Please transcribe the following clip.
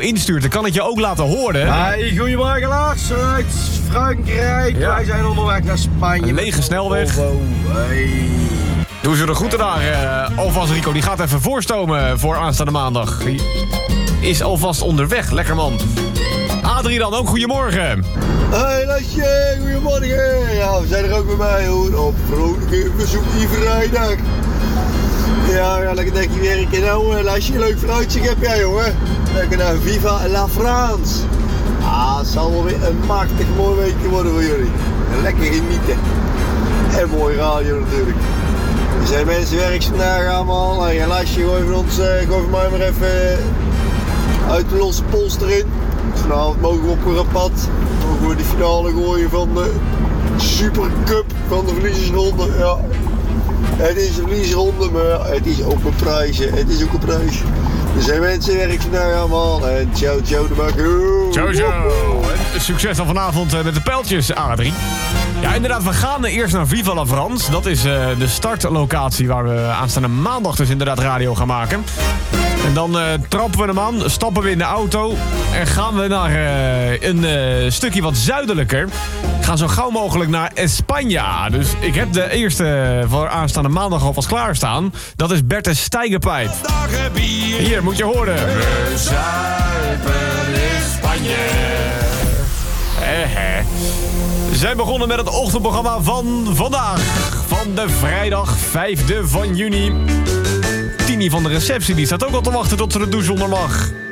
instuurt, dan kan het je ook laten horen. Hey, goedemorgen Lars, uit Frankrijk. Ja. Wij zijn onderweg naar Spanje. Een lege snelweg. Hey. Doe ze de groeten daar. Alvast Rico, die gaat even voorstomen voor aanstaande maandag. Die is alvast onderweg. Lekker man. Adrie dan, ook goedemorgen. Hey Lasje, goedemorgen. Ja, we zijn er ook bij mij hoor. Op vrolijke verzoekje vrijdag. Ja, lekker denk je weer een keer nou. Lasje, leuk vooruitzicht heb jij jongen. Lekker naar Viva la France. Ah, het zal wel weer een machtig mooi weekje worden voor jullie. Lekker genieten. En mooi radio natuurlijk. Er zijn mensen werks vandaag allemaal. Hey, Lasje, gooi van mij maar even uit de losse pols erin. Vanavond mogen we op een pad. Mogen we de finale gooien van de Super Cup van de verliezersronde. Ja. Het is een verliezersronde, maar ja, het is ook een prijs. Het is ook een prijs. Er zijn mensen werk vandaag allemaal. En ciao de bakker. Ciao. En succes dan vanavond met de pijltjes, Adrie. Ja, inderdaad, we gaan eerst naar Viva la France. Dat is de startlocatie waar we aanstaande maandag dus inderdaad radio gaan maken. En dan trappen we hem aan, stappen we in de auto en gaan we naar een stukje wat zuidelijker. We gaan zo gauw mogelijk naar España. Dus ik heb de eerste voor aanstaande maandag alvast klaarstaan. Dat is Bertus Steigenpijp. Hier, moet je horen. We zuipen in Spanje. We zijn begonnen met het ochtendprogramma van vandaag. Van de vrijdag 5e van juni. Tini van de receptie die staat ook al te wachten tot ze de douche onder mag.